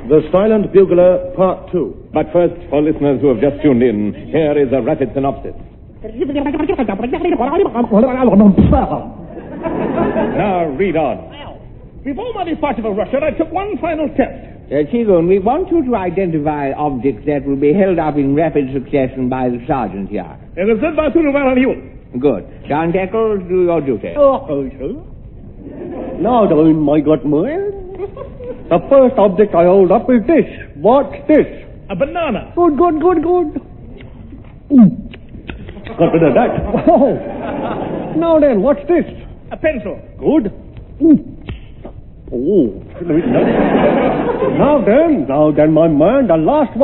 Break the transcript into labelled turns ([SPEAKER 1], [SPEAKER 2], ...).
[SPEAKER 1] The Silent Bugler, Part 2.
[SPEAKER 2] But first, for listeners who have just tuned in, here is a rapid synopsis. Now, read on.
[SPEAKER 3] Before my departure for Russia, I took one final test.
[SPEAKER 4] Chigun, we want you to identify objects that will be held up in rapid succession by the sergeant here.
[SPEAKER 3] It is said by Sunuvan and you.
[SPEAKER 4] Good. John Deckles, do your duty.
[SPEAKER 5] Now then, my good man. The first object I hold up is this. What's this?
[SPEAKER 3] A banana.
[SPEAKER 5] Good. Got rid of that. Oh. Now then, what's this?
[SPEAKER 3] A pencil.
[SPEAKER 5] Good. Oh. Now then, my man, the last one.